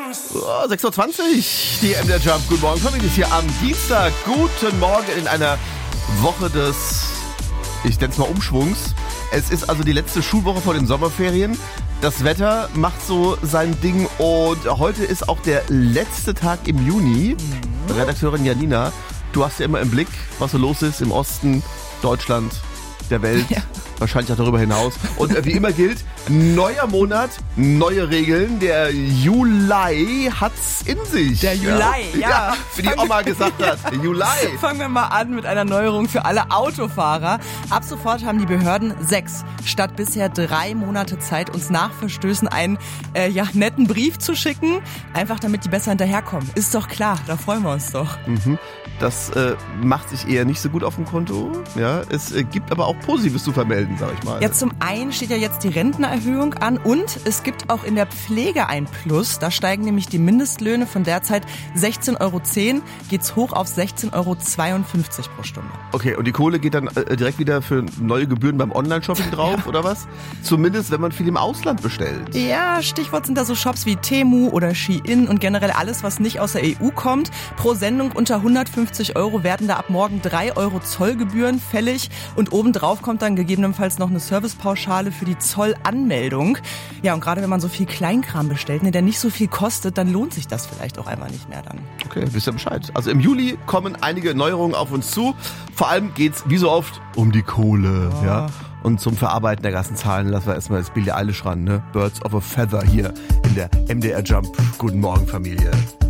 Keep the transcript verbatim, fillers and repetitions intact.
Oh, sechs Uhr zwanzig, die M D R Jump. Guten Morgen, Familie ist hier am Dienstag. Guten Morgen in einer Woche des, ich nenne es mal Umschwungs. Es ist also die letzte Schulwoche vor den Sommerferien. Das Wetter macht so sein Ding und heute ist auch der letzte Tag im Juni. Mhm. Redakteurin Janina, du hast ja immer im Blick, was so los ist im Osten, Deutschland, der Welt. Ja. Wahrscheinlich auch darüber hinaus. Und äh, wie immer gilt, neuer Monat, neue Regeln. Der Juli hat's in sich. Der Juli, ja. ja. ja wie die Oma gesagt hat. Der Juli. Fangen wir mal an mit einer Neuerung für alle Autofahrer. Ab sofort haben die Behörden sechs statt bisher drei Monate Zeit, uns nach Verstößen einen äh, ja, netten Brief zu schicken. Einfach damit die besser hinterherkommen. Ist doch klar, da freuen wir uns doch. Mhm. Das äh, macht sich eher nicht so gut auf dem Konto. Ja, es äh, gibt aber auch Positives zu vermelden, sag ich mal. Ja, zum einen steht ja jetzt die Rentenerhöhung an und es gibt auch in der Pflege ein Plus. Da steigen nämlich die Mindestlöhne von derzeit sechzehn Euro zehn, geht's hoch auf sechzehn Euro zweiundfünfzig pro Stunde. Okay, und die Kohle geht dann äh, direkt wieder für neue Gebühren beim Online-Shopping drauf, ja. oder was? Zumindest, wenn man viel im Ausland bestellt. Ja, Stichwort sind da so Shops wie Temu oder Shein und generell alles, was nicht aus der E U kommt. Pro Sendung unter hundertfünfzig Euro werden da ab morgen drei Euro Zollgebühren fällig und obendrauf kommt dann gegebenenfalls noch eine Servicepauschale für die Zollanmeldung. Ja, und gerade wenn man so viel Kleinkram bestellt, ne, der nicht so viel kostet, dann lohnt sich das vielleicht auch einfach nicht mehr dann. Okay, wisst ihr Bescheid. Also im Juli kommen einige Neuerungen auf uns zu. Vor allem geht's wie so oft um die Kohle, oh. ja. Und zum Verarbeiten der ganzen Zahlen lassen wir erstmal das Billie Eilish ran, ne? Birds of a Feather hier in der M D R Jump. Guten Morgen, Familie.